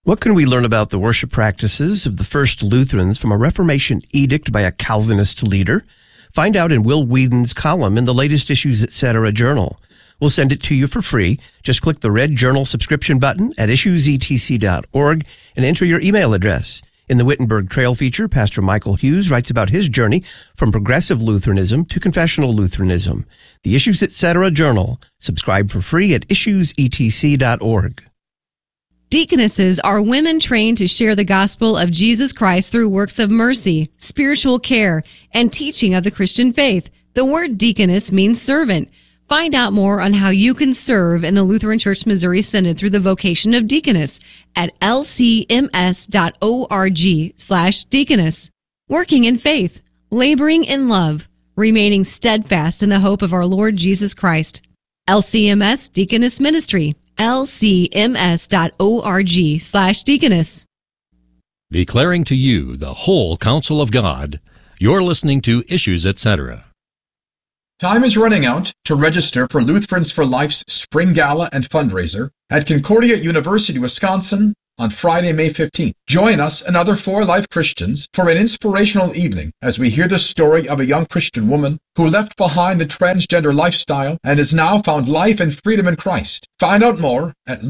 What can we learn about the worship practices of the first Lutherans from a Reformation edict by a Calvinist leader? Find out in Will Whedon's column in the latest Issues Etc. journal. We'll send it to you for free. Just click the red journal subscription button at issuesetc.org and enter your email address. In the Wittenberg Trail feature, Pastor Michael Hughes writes about his journey from progressive Lutheranism to confessional Lutheranism. The Issues Etc. journal. Subscribe for free at issuesetc.org. Deaconesses are women trained to share the gospel of Jesus Christ through works of mercy, spiritual care, and teaching of the Christian faith. The word deaconess means servant. Find out more on how you can serve in the Lutheran Church Missouri Synod through the vocation of deaconess at lcms.org/deaconess. Working in faith, laboring in love, remaining steadfast in the hope of our Lord Jesus Christ. LCMS Deaconess Ministry. lcms.org/deaconess. Declaring to you the whole counsel of God, you're listening to Issues Etc. Time is running out to register for Lutherans for Life's Spring Gala and Fundraiser at Concordia University, Wisconsin on Friday, May 15th. Join us and other For Life Christians for an inspirational evening as we hear the story of a young Christian woman who left behind the transgender lifestyle and has now found life and freedom in Christ. Find out more at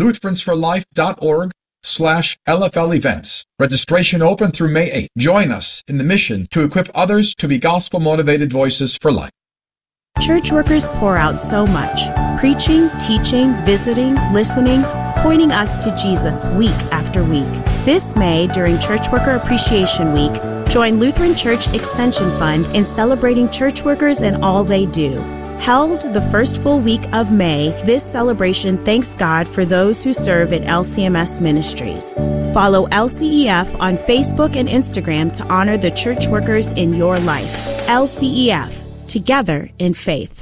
lutheransforlife.org/LFL events. Registration open through May 8th. Join us in the mission to equip others to be gospel-motivated voices for life. Church workers pour out so much, preaching, teaching, visiting, listening, pointing us to Jesus week after week. This May, during Church Worker Appreciation Week, join Lutheran Church Extension Fund in celebrating church workers and all they do. Held the first full week of May, this celebration thanks God for those who serve at LCMS Ministries. Follow LCEF on Facebook and Instagram to honor the church workers in your life. LCEF, together in faith.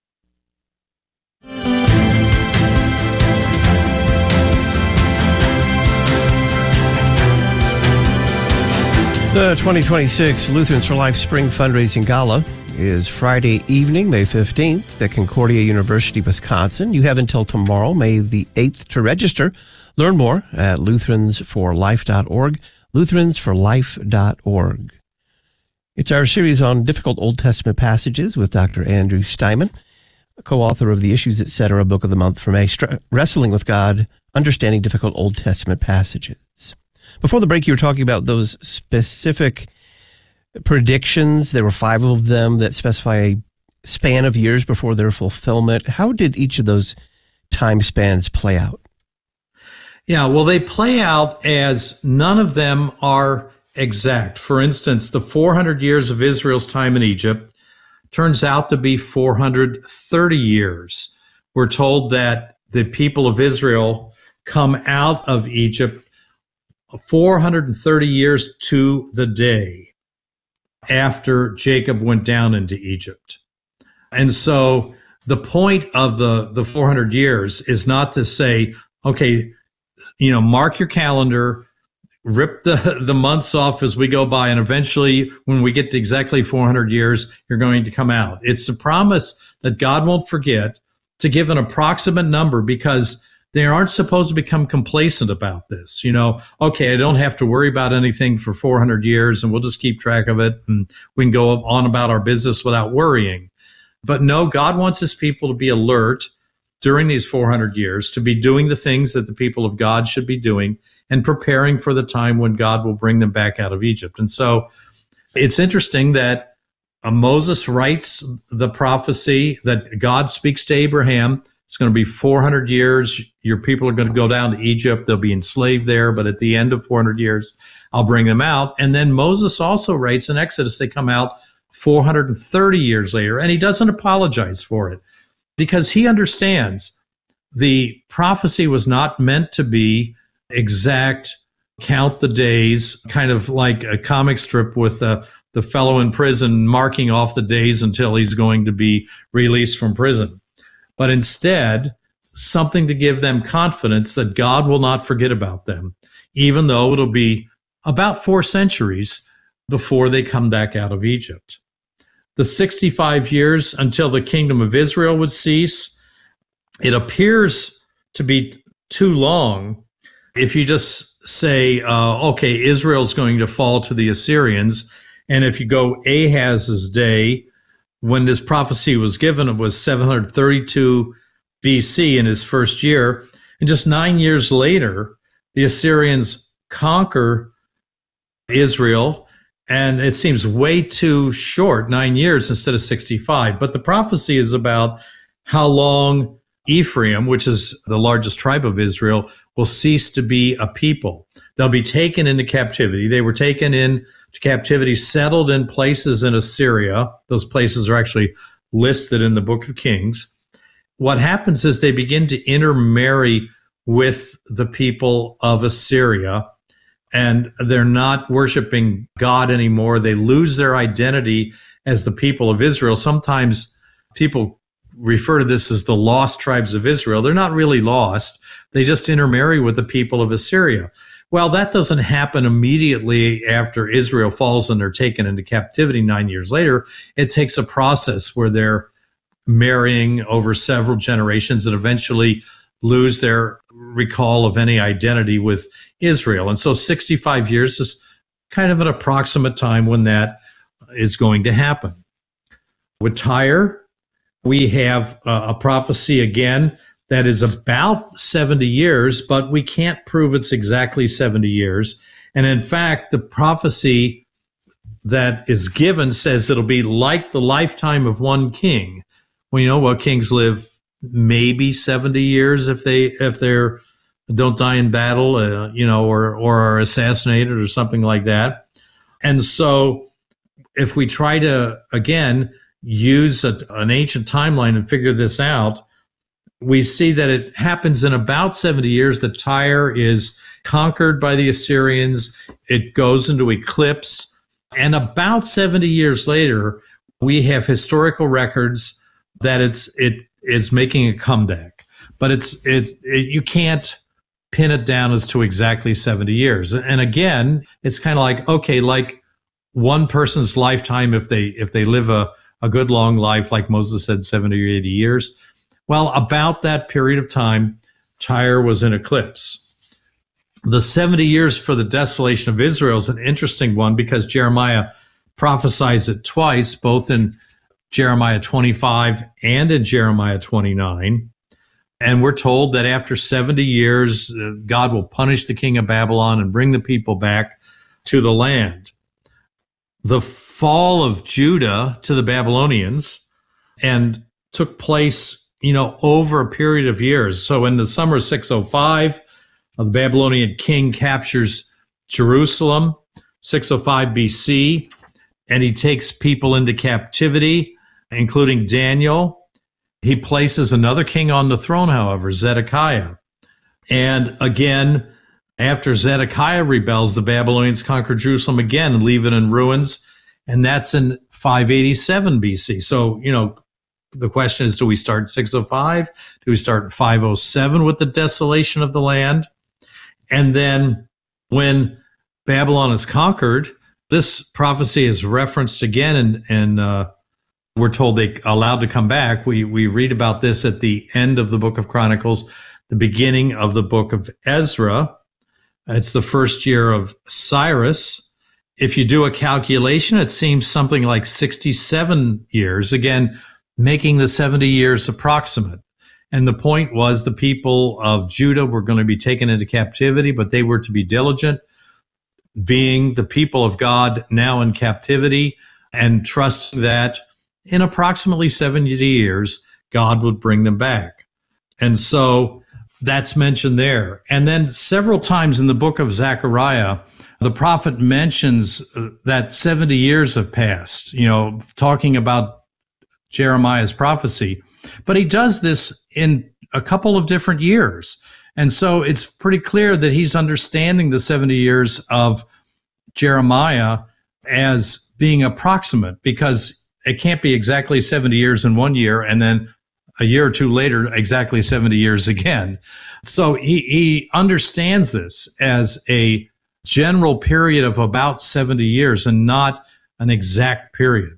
The 2026 Lutherans for Life Spring Fundraising Gala is Friday evening, May 15th at Concordia University, Wisconsin. You have until tomorrow, May the 8th, to register. Learn more at lutheransforlife.org, lutheransforlife.org. It's our series on difficult Old Testament passages with Dr. Andrew Steinman, co-author of the Issues Etc. Book of the Month for May, Wrestling with God, Understanding Difficult Old Testament Passages. Before the break, you were talking about those specific predictions. There were 5 of them that specify a span of years before their fulfillment. How did each of those time spans play out? Yeah, well, they play out as none of them are exact. For instance, the 400 years of Israel's time in Egypt turns out to be 430 years. We're told that the people of Israel come out of Egypt 430 years to the day after Jacob went down into Egypt. And so the point of the 400 years is not to say, okay, mark your calendar, rip the months off as we go by, and eventually when we get to exactly 400 years, you're going to come out. It's to promise that God won't forget, to give an approximate number, because they aren't supposed to become complacent about this. Okay, I don't have to worry about anything for 400 years and we'll just keep track of it and we can go on about our business without worrying. But no, God wants his people to be alert during these 400 years, to be doing the things that the people of God should be doing and preparing for the time when God will bring them back out of Egypt. And so it's interesting that Moses writes the prophecy that God speaks to Abraham. It's going to be 400 years. Your people are going to go down to Egypt. They'll be enslaved there, but at the end of 400 years, I'll bring them out. And then Moses also writes in Exodus, they come out 430 years later, and he doesn't apologize for it because he understands the prophecy was not meant to be exact, count the days, kind of like a comic strip with the fellow in prison marking off the days until he's going to be released from prison. But instead, something to give them confidence that God will not forget about them, even though it'll be about 4 centuries before they come back out of Egypt. The 65 years until the kingdom of Israel would cease, it appears to be too long if you just say, okay, Israel's going to fall to the Assyrians. And if you go Ahaz's day, when this prophecy was given, it was 732 BC in his first year. And just 9 years later, the Assyrians conquer Israel. And it seems way too short, 9 years instead of 65. But the prophecy is about how long Ephraim, which is the largest tribe of Israel, will cease to be a people. They'll be taken into captivity. They were taken into captivity, settled in places in Assyria. Those places are actually listed in the Book of Kings. What happens is they begin to intermarry with the people of Assyria, and they're not worshiping God anymore. They lose their identity as the people of Israel. Sometimes people refer to this as the lost tribes of Israel. They're not really lost. They just intermarry with the people of Assyria. Well, that doesn't happen immediately after Israel falls and they're taken into captivity 9 years later. It takes a process where they're marrying over several generations and eventually lose their recall of any identity with Israel. And so 65 years is kind of an approximate time when that is going to happen. With Tyre, we have a prophecy again that is about 70 years, but we can't prove it's exactly 70 years. And in fact, the prophecy that is given says it'll be like the lifetime of one king. Well, you know what? Kings live maybe 70 years if they don't die in battle, or are assassinated or something like that. And so if we try to, again, use an ancient timeline and figure this out, we see that it happens in about 70 years that Tyre is conquered by the Assyrians. It goes into eclipse. And about 70 years later, we have historical records that it is making a comeback. But you can't pin it down as to exactly 70 years. And again, it's kind of like, okay, like one person's lifetime, if they live a good long life, like Moses said, 70 or 80 years. Well, about that period of time, Tyre was in eclipse. The 70 years for the desolation of Israel is an interesting one because Jeremiah prophesies it twice, both in Jeremiah 25 and in Jeremiah 29. And we're told that after 70 years, God will punish the king of Babylon and bring the people back to the land. The fall of Judah to the Babylonians and took place, over a period of years. So in the summer of 605, the Babylonian king captures Jerusalem, 605 BC, and he takes people into captivity, including Daniel. He places another king on the throne, however, Zedekiah. And again, after Zedekiah rebels, the Babylonians conquer Jerusalem again and leave it in ruins. And that's in 587 BC. So, the question is, do we start 605? Do we start 507 with the desolation of the land? And then when Babylon is conquered, this prophecy is referenced again, and we're told they allowed to come back. We read about this at the end of the book of Chronicles, the beginning of the book of Ezra. It's the first year of Cyrus. If you do a calculation, it seems something like 67 years, again, making the 70 years approximate. And the point was the people of Judah were going to be taken into captivity, but they were to be diligent, being the people of God now in captivity, and trust that in approximately 70 years, God would bring them back. And so that's mentioned there. And then several times in the book of Zechariah, the prophet mentions that 70 years have passed, talking about Jeremiah's prophecy. But he does this in a couple of different years. And so it's pretty clear that he's understanding the 70 years of Jeremiah as being approximate, because it can't be exactly 70 years in 1 year and then a year or two later, exactly 70 years again. So he understands this as a general period of about 70 years and not an exact period.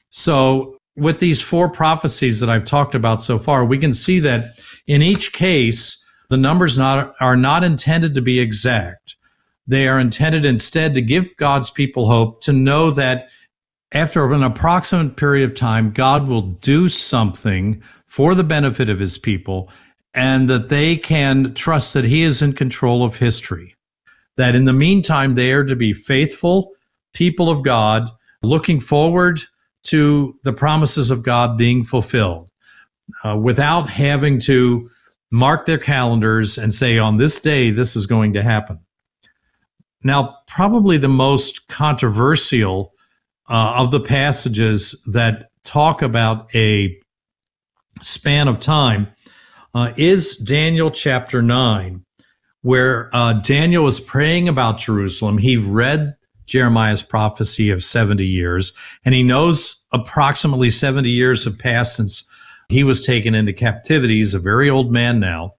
So with these four prophecies that I've talked about so far, we can see that in each case, the numbers are not intended to be exact. They are intended instead to give God's people hope, to know that after an approximate period of time, God will do something for the benefit of his people, and that they can trust that he is in control of history. That in the meantime, they are to be faithful people of God, looking forward to the promises of God being fulfilled, without having to mark their calendars and say, on this day, this is going to happen. Now, probably the most controversial of the passages that talk about a span of time is Daniel chapter 9, where Daniel was praying about Jerusalem. He read Jeremiah's prophecy of 70 years, and he knows approximately 70 years have passed since he was taken into captivity. He's a very old man now.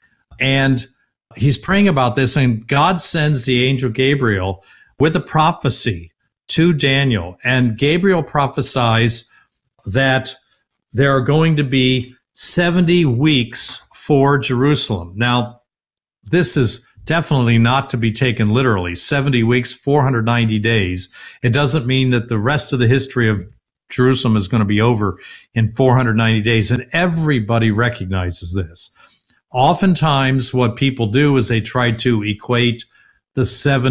And he's praying about this, and God sends the angel Gabriel with a prophecy to Daniel. And Gabriel prophesies that there are going to be 70 weeks for Jerusalem. Now, this is definitely not to be taken literally. 70 weeks, 490 days. It doesn't mean that the rest of the history of Jerusalem is going to be over in 490 days. And everybody recognizes this. Oftentimes, what people do is they try to equate the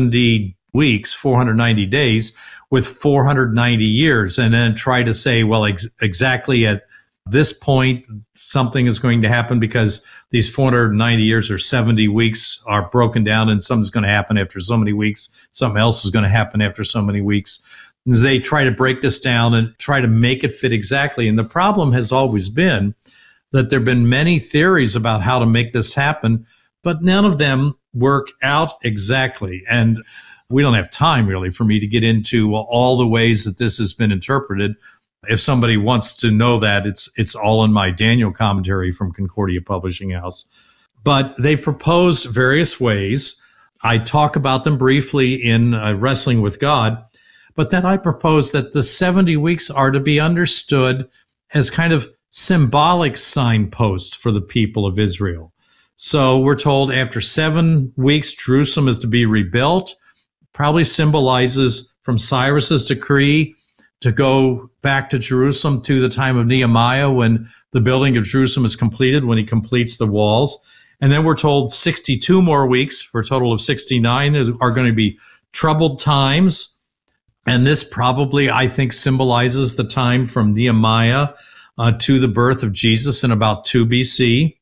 70 weeks, 490 days, with 490 years, and then try to say, well, exactly at this point, something is going to happen because these 490 years or 70 weeks are broken down, and something's going to happen after so many weeks. Something else is going to happen after so many weeks. And they try to break this down and try to make it fit exactly. And the problem has always been that there have been many theories about how to make this happen, but none of them work out exactly. And we don't have time really for me to get into all the ways that this has been interpreted. If somebody wants to know that, it's all in my Daniel commentary from Concordia Publishing House. But they proposed various ways. I talk about them briefly in Wrestling with God, but then I propose that the 70 weeks are to be understood as kind of symbolic signposts for the people of Israel. So we're told after 7 weeks, Jerusalem is to be rebuilt. Probably symbolizes from Cyrus's decree to go back to Jerusalem to the time of Nehemiah, when the building of Jerusalem is completed, when he completes the walls. And then we're told 62 more weeks, for a total of 69, are going to be troubled times. And this probably, I think, symbolizes the time from Nehemiah to the birth of Jesus in about 2 BC.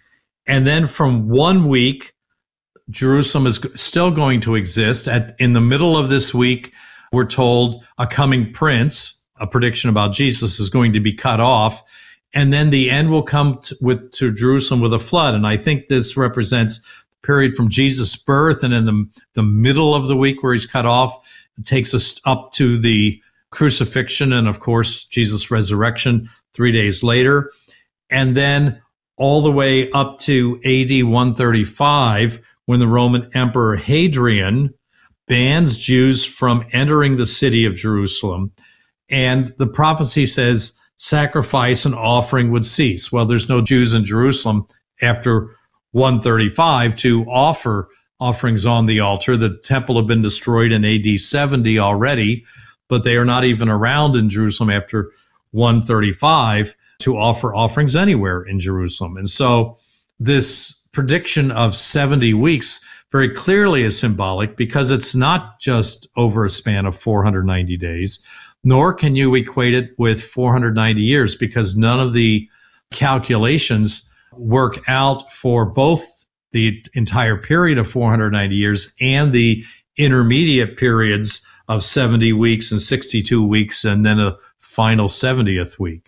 And then from 1 week, Jerusalem is still going to exist. In the middle of this week, we're told a coming prince, a prediction about Jesus, is going to be cut off. And then the end will come to Jerusalem with a flood. And I think this represents the period from Jesus' birth, and in the middle of the week where he's cut off, it takes us up to the crucifixion and, of course, Jesus' resurrection 3 days later. And then all the way up to AD 135, when the Roman Emperor Hadrian bans Jews from entering the city of Jerusalem. And the prophecy says sacrifice and offering would cease. Well, there's no Jews in Jerusalem after 135 to offer offerings on the altar. The temple had been destroyed in AD 70 already, but they are not even around in Jerusalem after 135 to offer offerings anywhere in Jerusalem. And so this prediction of 70 weeks very clearly is symbolic, because it's not just over a span of 490 days, nor can you equate it with 490 years, because none of the calculations work out for both the entire period of 490 years and the intermediate periods of 70 weeks and 62 weeks and then a final 70th week.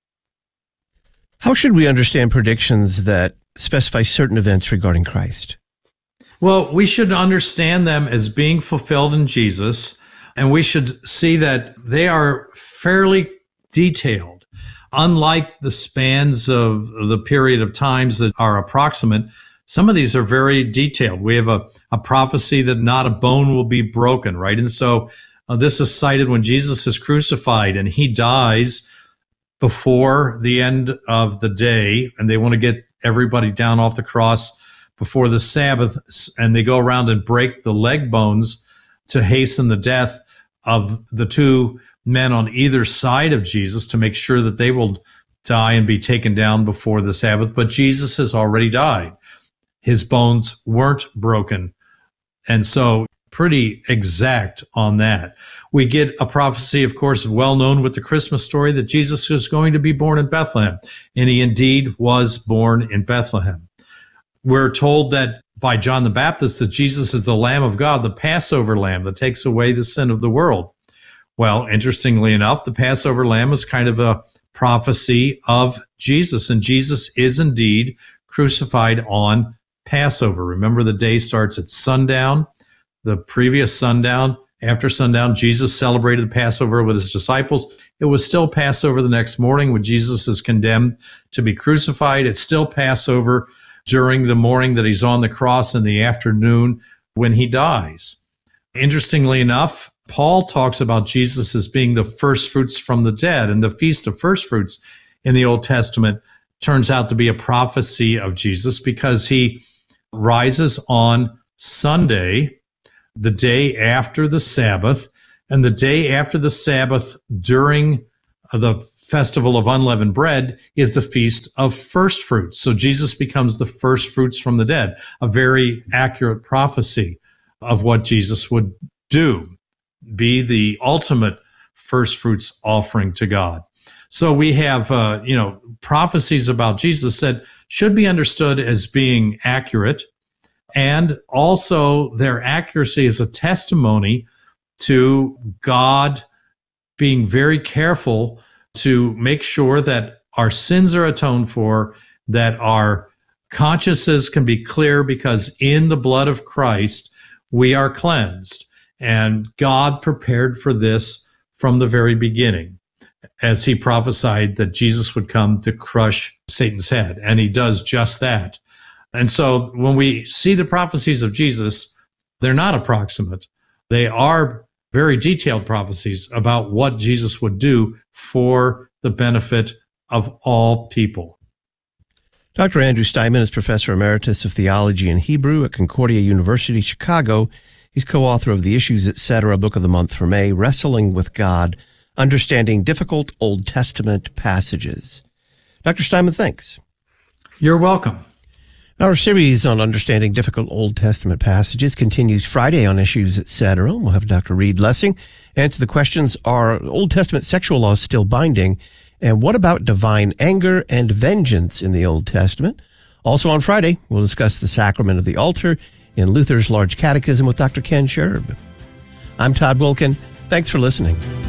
How should we understand predictions that specify certain events regarding Christ? Well, we should understand them as being fulfilled in Jesus, and we should see that they are fairly detailed. Unlike the spans of the period of times that are approximate, some of these are very detailed. We have a prophecy that not a bone will be broken, right? And so this is cited when Jesus is crucified and he dies before the end of the day, and they want to get everybody down off the cross before the Sabbath, and they go around and break the leg bones to hasten the death of the two men on either side of Jesus to make sure that they will die and be taken down before the Sabbath. But Jesus has already died. His bones weren't broken. And so pretty exact on that. We get a prophecy, of course, well known with the Christmas story, that Jesus was going to be born in Bethlehem. And he indeed was born in Bethlehem. We're told that by John the Baptist that Jesus is the Lamb of God, the Passover lamb that takes away the sin of the world. Well, interestingly enough, the Passover lamb is kind of a prophecy of Jesus, and Jesus is indeed crucified on Passover. Remember, the day starts at sundown. The previous sundown, after sundown, Jesus celebrated the Passover with his disciples. It was still Passover the next morning when Jesus is condemned to be crucified. It's still Passover during the morning that he's on the cross, in the afternoon when he dies. Interestingly enough, Paul talks about Jesus as being the first fruits from the dead, and the Feast of First Fruits in the Old Testament turns out to be a prophecy of Jesus because he rises on Sunday, the day after the Sabbath, and the day after the Sabbath during the Festival of Unleavened Bread is the Feast of First Fruits. So Jesus becomes the first fruits from the dead, a very accurate prophecy of what Jesus would do, be the ultimate first fruits offering to God. So we have, prophecies about Jesus that should be understood as being accurate, and also their accuracy is a testimony to God being very careful to make sure that our sins are atoned for, that our consciences can be clear, because in the blood of Christ we are cleansed. And God prepared for this from the very beginning, as he prophesied that Jesus would come to crush Satan's head. And he does just that. And so when we see the prophecies of Jesus, they're not approximate. They are very detailed prophecies about what Jesus would do for the benefit of all people. Dr. Andrew Steinman is Professor Emeritus of Theology and Hebrew at Concordia University, Chicago. He's co-author of the Issues, Etc. Book of the Month for May, Wrestling with God, Understanding Difficult Old Testament Passages. Dr. Steinman, thanks. You're welcome. Our series on understanding difficult Old Testament passages continues Friday on Issues, Etc. We'll have Dr. Reed Lessing answer the questions, are Old Testament sexual laws still binding? And what about divine anger and vengeance in the Old Testament? Also on Friday, we'll discuss the sacrament of the altar in Luther's Large Catechism with Dr. Ken Scherb. I'm Todd Wilkin. Thanks for listening.